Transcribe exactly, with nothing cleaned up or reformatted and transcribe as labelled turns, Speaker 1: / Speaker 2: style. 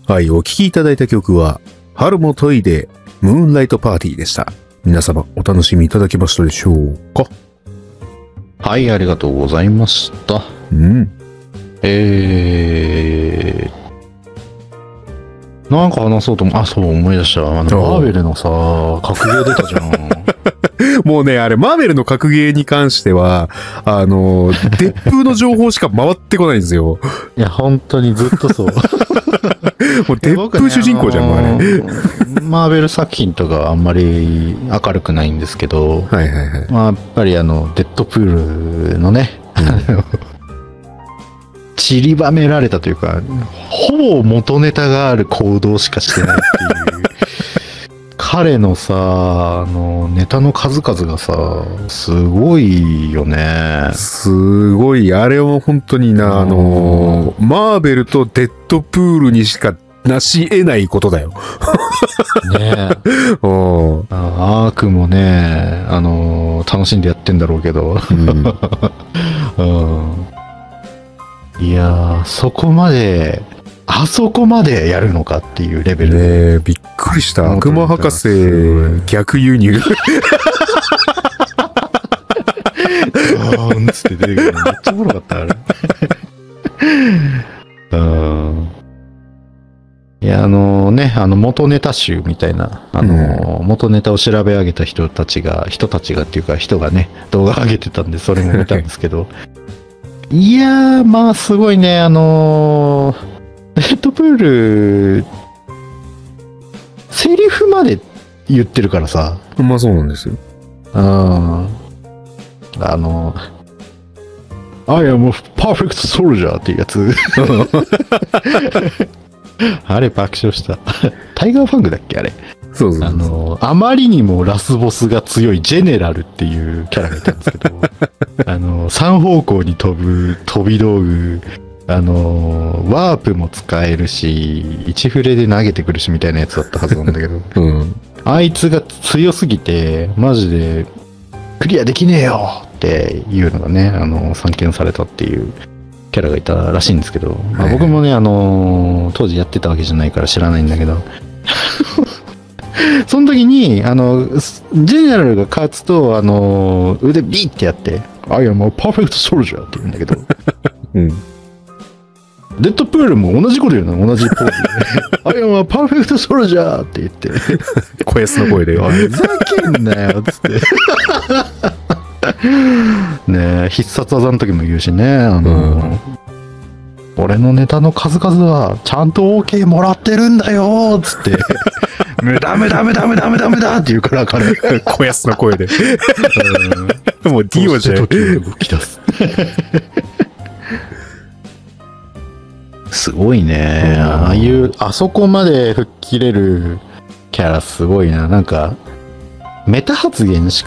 Speaker 1: はい、お聴きいただいた曲は、春もトイでムーンライトパーティーでした。皆様お楽しみいただけましたでしょうか？
Speaker 2: はい、ありがとうございました。
Speaker 1: うん。
Speaker 2: えー、なんか話そうとも、あ、そう思い出した。あの、マーベルのさ、格ゲー出たじゃん。
Speaker 1: もうね、あれ、マーベルの格ゲーに関しては、あの、デップの情報しか回ってこないんですよ。
Speaker 2: いや、本当にずっとそう。もう
Speaker 1: デップ主人公じゃん、もうあれ。
Speaker 2: マーベル作品とかあんまり明るくないんですけど、
Speaker 1: はいはいはい。
Speaker 2: まあ、やっぱりあの、デッドプールのね、うん、散りばめられたというか、ほぼ元ネタがある行動しかしてないっていう。彼のさ、あの、ネタの数々がさ、すごいよね。
Speaker 1: すごい、あれは本当にな、あの、マーベルとデッドプールにしかなし得ないことだよ。
Speaker 2: ねえ。アークもね、あの、楽しんでやってんだろうけど。うんうん、いやー、そこまで、あそこまでやるのかっていうレベルで。
Speaker 1: ねえ、びっくりした。悪魔博士逆輸入。
Speaker 2: あーんつって出てくるのめっちゃおもろかった、あれ。うん。いや、あのね、あの元ネタ集みたいな、あの、うん、元ネタを調べ上げた人たちが、人たちがっていうか人がね、動画上げてたんで、それも見たんですけど。いやー、まあすごいね、あのー、デッドプール、セリフまで言ってるからさ。
Speaker 1: まあそうなんですよ。
Speaker 2: うん。あの、I am a perfect soldier っていうやつ。あれ爆笑した。タイガーファングだっけあれ。
Speaker 1: そうそうそう。
Speaker 2: あの、あまりにもラスボスが強いジェネラルっていうキャラがいたんですけど、あの、三方向に飛ぶ飛び道具、あのー、ワープも使えるし、一フレで投げてくるしみたいなやつだったはずなんだけど、うん、あいつが強すぎて、マジで、クリアできねえよっていうのがね、あのー、散見されたっていうキャラがいたらしいんですけど、まあ、僕もね、あのー、当時やってたわけじゃないから知らないんだけど、その時に、あの、ジェネラルが勝つと、あの、腕ビーってやって、I am a perfect soldier って言うんだけど、うんデッドプールも同じこと言うの同じポーズで。I am a perfect soldier って言って。
Speaker 1: 小安の声で。
Speaker 2: ふざけんなよつって。ねえ、必殺技の時も言うしね。あの、うん、俺のネタの数々はちゃんと OK もらってるんだよつって。無駄無駄無駄無駄無駄無駄って言うから彼。
Speaker 1: 小安の声で。うん、もうディオじゃん。
Speaker 2: 時を動き出す。すごいね、うん。ああいう、あそこまで吹っ切れるキャラすごいな。なんか、メタ発言し